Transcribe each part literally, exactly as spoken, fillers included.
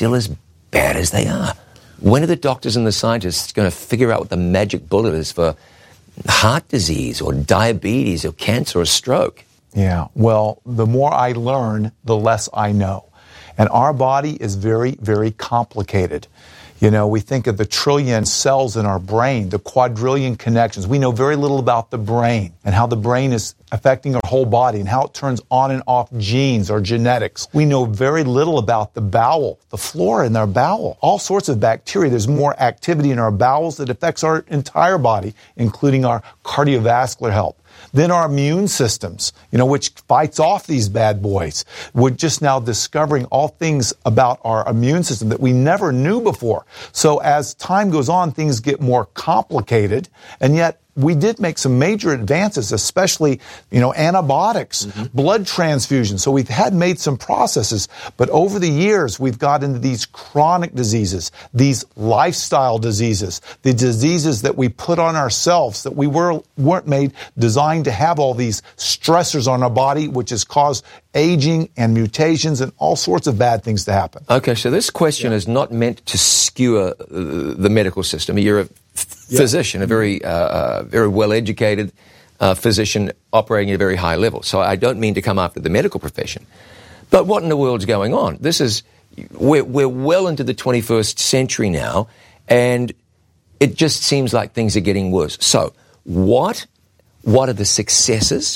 still as bad as they are. When are the doctors and the scientists going to figure out what the magic bullet is for heart disease or diabetes or cancer or stroke? Yeah, well, the more I learn, the less I know. And our body is very, very complicated. You know, we think of the trillion cells in our brain, the quadrillion connections. We know very little about the brain and how the brain is affecting our whole body and how it turns on and off genes or genetics. We know very little about the bowel, the flora in our bowel, all sorts of bacteria. There's more activity in our bowels that affects our entire body, including our cardiovascular health. Then our immune systems, you know, which fights off these bad boys. We're just now discovering all things about our immune system that we never knew before. So as time goes on, things get more complicated, and yet we did make some major advances, especially, you know, antibiotics, mm-hmm. blood transfusions. So we've had made some processes, but over the years, we've got into these chronic diseases, these lifestyle diseases, the diseases that we put on ourselves, that we were, weren't made, designed to have all these stressors on our body, which has caused aging and mutations and all sorts of bad things to happen. Okay, so this question yeah. is not meant to skewer uh, the medical system. You're a physician, yeah. a very, uh, uh, very well-educated uh, physician operating at a very high level. So I don't mean to come after the medical profession. But what in the world's going on? This is, we're, we're well into the twenty-first century now, and it just seems like things are getting worse. So what, what are the successes,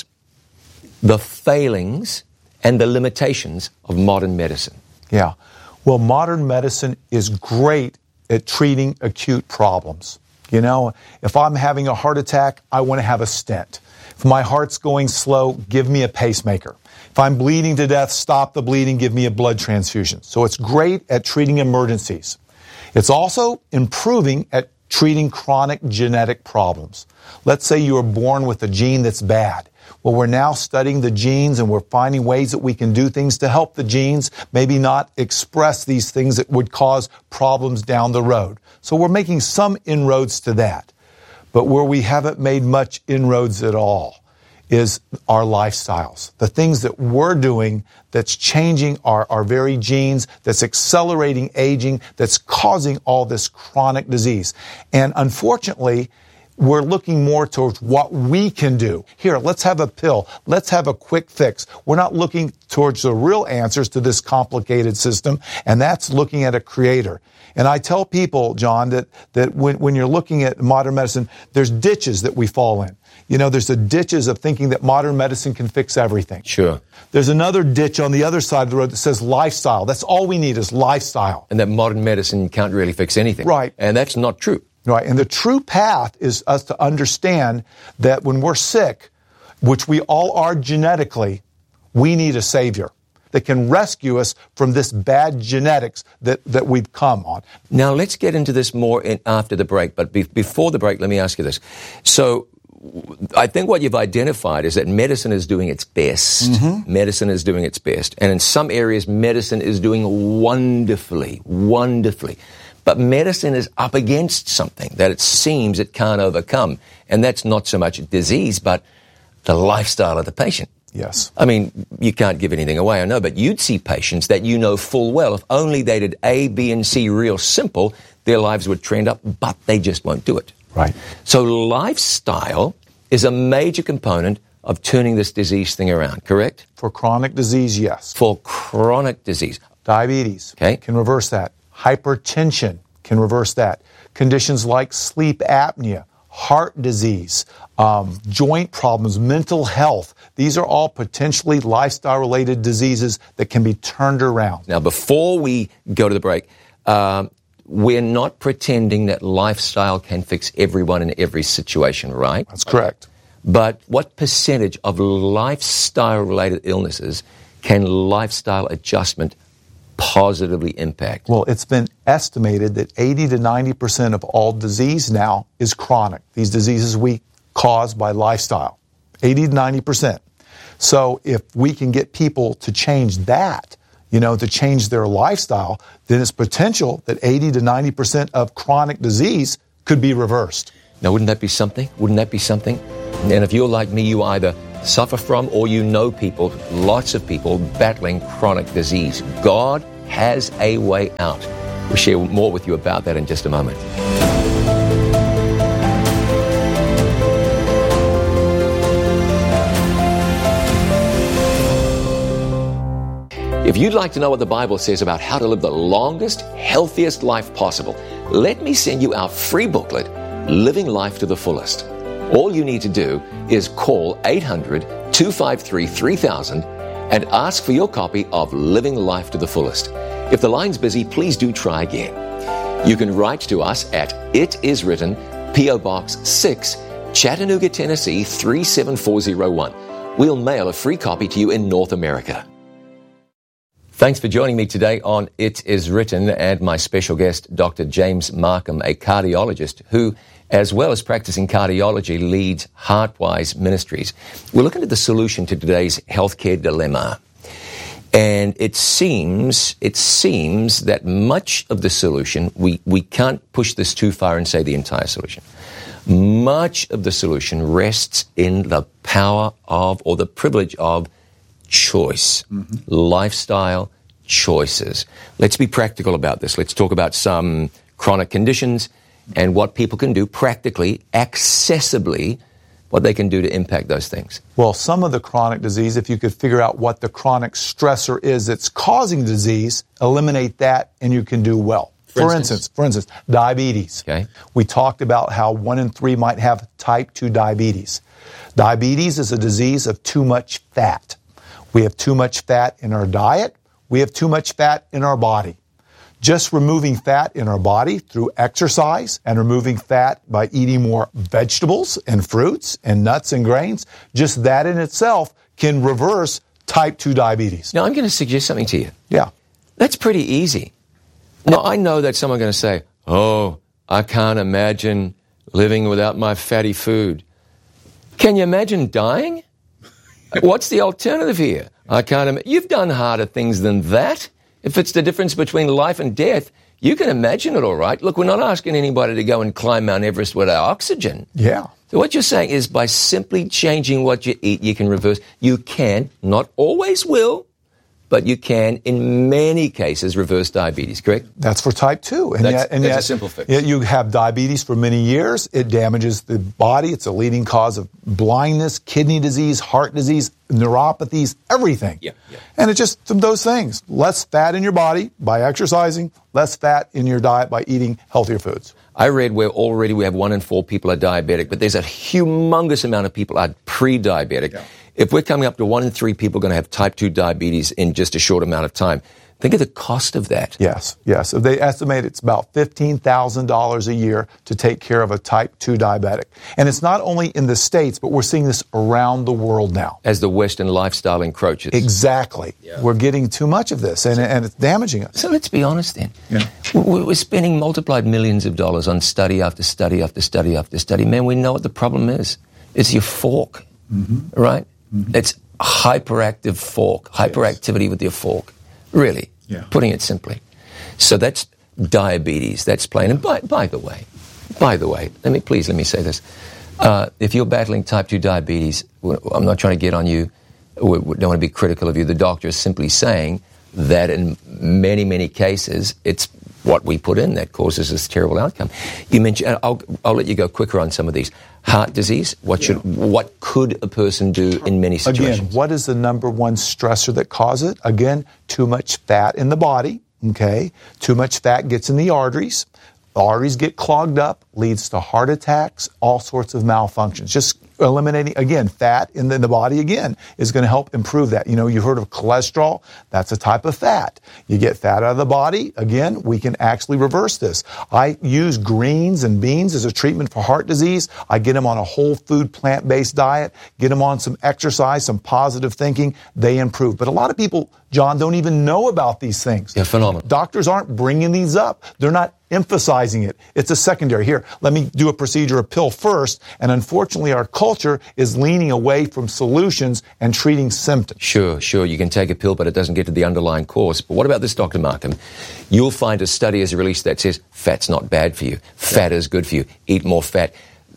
the failings, and the limitations of modern medicine? Yeah. Well, modern medicine is great at treating acute problems. You know, if I'm having a heart attack, I want to have a stent. If my heart's going slow, give me a pacemaker. If I'm bleeding to death, stop the bleeding, give me a blood transfusion. So it's great at treating emergencies. It's also improving at treating chronic genetic problems. Let's say you were born with a gene that's bad. Well, we're now studying the genes and we're finding ways that we can do things to help the genes, maybe not express these things that would cause problems down the road. So we're making some inroads to that. But where we haven't made much inroads at all is our lifestyles. The things that we're doing that's changing our, our very genes, that's accelerating aging, that's causing all this chronic disease. And unfortunately, we're looking more towards what we can do. Here, let's have a pill. Let's have a quick fix. We're not looking towards the real answers to this complicated system, and that's looking at a creator. And I tell people, John, that, that when, when you're looking at modern medicine, there's ditches that we fall in. You know, there's the ditches of thinking that modern medicine can fix everything. Sure. There's another ditch on the other side of the road that says lifestyle. That's all we need is lifestyle. And that modern medicine can't really fix anything. Right. And that's not true. Right, and the true path is us to understand that when we're sick, which we all are genetically, we need a savior that can rescue us from this bad genetics that, that we've come on. Now, let's get into this more in, after the break, but be, before the break, let me ask you this. So, I think what you've identified is that medicine is doing its best. Mm-hmm. Medicine is doing its best. And in some areas, medicine is doing wonderfully, wonderfully. But medicine is up against something that it seems it can't overcome. And that's not so much a disease, but the lifestyle of the patient. Yes. I mean, you can't give anything away, I know, but you'd see patients that you know full well, if only they did A, B, and C real simple, their lives would trend up, but they just won't do it. Right. So lifestyle is a major component of turning this disease thing around, correct? For chronic disease, yes. For chronic disease. Diabetes okay. can reverse that. Hypertension can reverse that. Conditions like sleep apnea, heart disease, um, joint problems, mental health. These are all potentially lifestyle-related diseases that can be turned around. Now, before we go to the break, um, we're not pretending that lifestyle can fix everyone in every situation, right? That's correct. But what percentage of lifestyle-related illnesses can lifestyle adjustment positively impact? Well, it's been estimated that eighty to ninety percent of all disease now is chronic. These diseases we cause by lifestyle. eighty to ninety percent. So if we can get people to change that, you know, to change their lifestyle, then it's potential that eighty to ninety percent of chronic disease could be reversed. Now, wouldn't that be something? Wouldn't that be something? And if you're like me, you either suffer from or you know people, lots of people battling chronic disease. God has a way out. We'll share more with you about that in just a moment. If you'd like to know what the Bible says about how to live the longest, healthiest life possible, let me send you our free booklet, Living Life to the Fullest. All you need to do is call eight hundred, two five three, three thousand and ask for your copy of Living Life to the Fullest. If the line's busy, please do try again. You can write to us at It Is Written, P O Box six, Chattanooga, Tennessee three seven four zero one. We'll mail a free copy to you in North America. Thanks for joining me today on It Is Written, and my special guest, Doctor James Markham, a cardiologist who, as well as practicing cardiology, leads HeartWise Ministries. We're looking at the solution to today's healthcare dilemma. And it seems, it seems that much of the solution, we, we can't push this too far and say the entire solution. Much of the solution rests in the power of, or the privilege of, choice, mm-hmm. lifestyle choices. Let's be practical about this. Let's talk about some chronic conditions and what people can do practically, accessibly, what they can do to impact those things. Well, some of the chronic disease, if you could figure out what the chronic stressor is that's causing disease, eliminate that and you can do well. For, for instance, instance, for instance, diabetes. Okay. We talked about how one in three might have type two diabetes. Diabetes is a disease of too much fat. We have too much fat in our diet. We have too much fat in our body. Just removing fat in our body through exercise and removing fat by eating more vegetables and fruits and nuts and grains, just that in itself can reverse type two diabetes. Now, I'm going to suggest something to you. Yeah. That's pretty easy. Now, I know that someone's going to say, oh, I can't imagine living without my fatty food. Can you imagine dying? What's the alternative here? I can't imagine. You've done harder things than that. If it's the difference between life and death, you can imagine it all right. Look, we're not asking anybody to go and climb Mount Everest without oxygen. Yeah. So what you're saying is by simply changing what you eat, you can reverse. You can, not always will, but you can, in many cases, reverse diabetes, correct? That's for type two. And that's yet, and that's yet, a simple fix. Yet you have diabetes for many years. It damages the body. It's a leading cause of blindness, kidney disease, heart disease, neuropathies, everything. Yeah, yeah. And it's just those things. Less fat in your body by exercising, less fat in your diet by eating healthier foods. I read where already we have one in four people are diabetic, but there's a humongous amount of people are pre-diabetic. Yeah. If we're coming up to one in three people going to have type two diabetes in just a short amount of time, think of the cost of that. Yes, yes. So they estimate it's about fifteen thousand dollars a year to take care of a type two diabetic. And it's not only in the States, but we're seeing this around the world now. As the Western lifestyle encroaches. Exactly. Yeah. We're getting too much of this, and, and it's damaging us. So let's be honest then. Yeah. We're spending multiplied millions of dollars on study after study after study after study. Man, we know what the problem is. It's your fork, mm-hmm. right? Mm-hmm. It's hyperactive fork, hyperactivity yes. with your fork. Really, yeah. Putting it simply. So that's diabetes. That's plain. And by, by the way, by the way, let me please let me say this: uh, if you're battling type two diabetes, I'm not trying to get on you. We don't want to be critical of you. The doctor is simply saying that in many, many cases, it's what we put in that causes this terrible outcome. You mentioned. I'll, I'll let you go quicker on some of these. Heart disease. What should? Yeah. What could a person do in many situations? Again, what is the number one stressor that causes it? Again, too much fat in the body. Okay, too much fat gets in the arteries. The arteries get clogged up, leads to heart attacks, all sorts of malfunctions. Just eliminating, again, fat in the, in the body, again, is going to help improve that. You know, you've heard of cholesterol. That's a type of fat. You get fat out of the body, again, we can actually reverse this. I use greens and beans as a treatment for heart disease. I get them on a whole food, plant-based diet, get them on some exercise, some positive thinking. They improve. But a lot of people, John, don't even know about these things. Yeah, phenomenal. Doctors aren't bringing these up. They're not emphasizing it. It's a secondary. Here, let me do a procedure, a pill first. And unfortunately, our culture is leaning away from solutions and treating symptoms. Sure, sure. You can take a pill, but it doesn't get to the underlying cause. But what about this, Doctor Markham? You'll find a study as released that says fat's not bad for you. Fat is good for you. Eat more fat.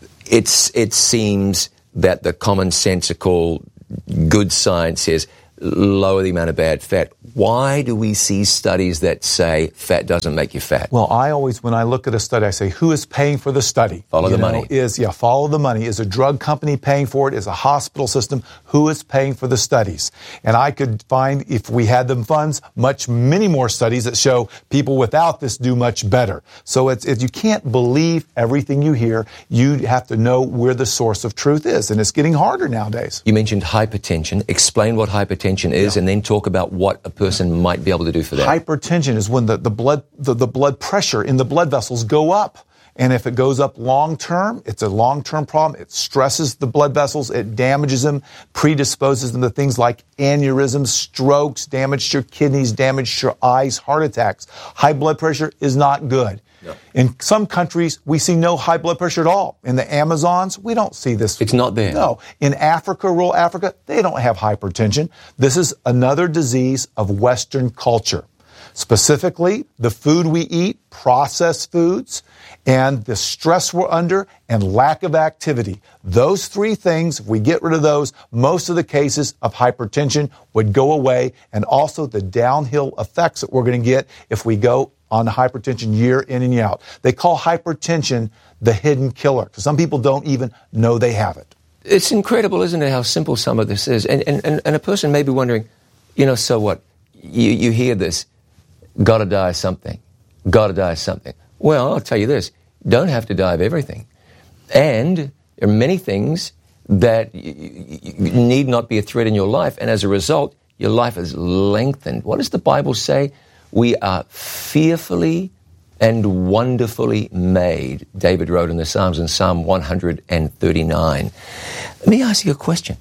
It's, it seems that the commonsensical good science says lower the amount of bad fat. why do we see studies that say fat doesn't make you fat? Well, I always, when I look at a study, I say, who is paying for the study? Follow you the know, money. Is, yeah, follow the money. Is a drug company paying for it? Is a hospital system? Who is paying for the studies? And I could find, if we had them funds, much, many more studies that show people without this do much better. So it's, it, you can't believe everything you hear. You have to know where the source of truth is. And it's getting harder nowadays. You mentioned hypertension. Explain what hypertension is, yeah. and then talk about what a person might be able to do for that. Hypertension is when the, the blood the, the blood pressure in the blood vessels go up. And if it goes up long term, it's a long term problem. It stresses the blood vessels, it damages them, predisposes them to things like aneurysms, strokes, damage to your kidneys, damage to your eyes, heart attacks. High blood pressure is not good. No. In some countries, we see no high blood pressure at all. In the Amazons, we don't see this. It's not there. No. In Africa, rural Africa, they don't have hypertension. This is another disease of Western culture. Specifically, the food we eat, processed foods, and the stress we're under, and lack of activity. Those three things, if we get rid of those, most of the cases of hypertension would go away, and also the downhill effects that we're going to get if we go on hypertension year in and year out. They call hypertension the hidden killer, because some people don't even know they have it. It's incredible, isn't it, how simple some of this is? And, and, and a person may be wondering, you know, so what? You, you hear this, gotta die of something, gotta die of something. Well, I'll tell you this, don't have to die of everything. And there are many things that y- y- need not be a threat in your life, and as a result, your life is lengthened. What does the Bible say? We are fearfully and wonderfully made, David wrote in the Psalms in Psalm one thirty-nine. Let me ask you a question.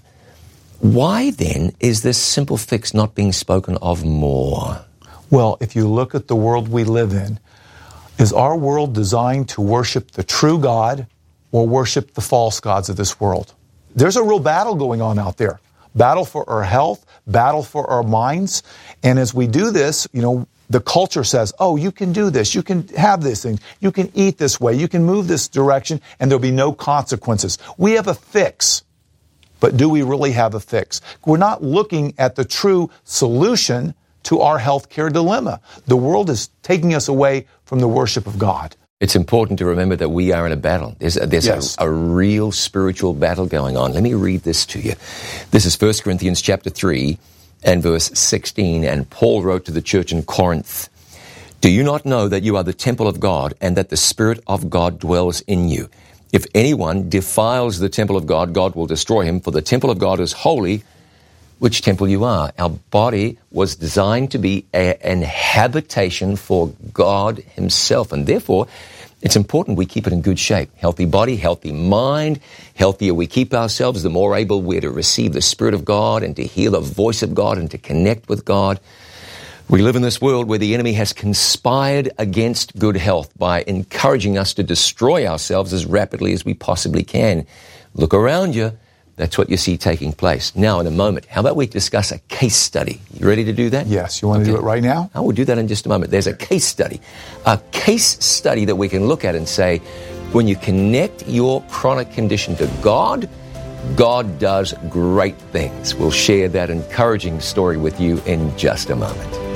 Why then is this simple fix not being spoken of more? Well, if you look at the world we live in, is our world designed to worship the true God or worship the false gods of this world? There's a real battle going on out there. Battle for our health, battle for our minds. And as we do this, you know, the culture says, oh, you can do this, you can have this thing, you can eat this way, you can move this direction, and there'll be no consequences. We have a fix. But do we really have a fix? We're not looking at the true solution to our healthcare dilemma. The world is taking us away from the worship of God. It's important to remember that we are in a battle. There's, a, there's yes. a, a real spiritual battle going on. Let me read this to you. This is First Corinthians chapter three and verse sixteen, and Paul wrote to the church in Corinth, "Do you not know that you are the temple of God and that the Spirit of God dwells in you? If anyone defiles the temple of God, God will destroy him, for the temple of God is holy, which temple you are." Our body was designed to be a, an habitation for God himself, and therefore it's important we keep it in good shape. Healthy body, healthy mind. Healthier we keep ourselves, the more able we're to receive the Spirit of God and to hear the voice of God and to connect with God. We live in this world where the enemy has conspired against good health by encouraging us to destroy ourselves as rapidly as we possibly can. Look around you. That's what you see taking place. Now, in a moment, how about we discuss a case study? You ready to do that? Yes. You want okay. to do it right now? I will do that in just a moment. There's a case study. A case study that we can look at and say, when you connect your chronic condition to God, God does great things. We'll share that encouraging story with you in just a moment.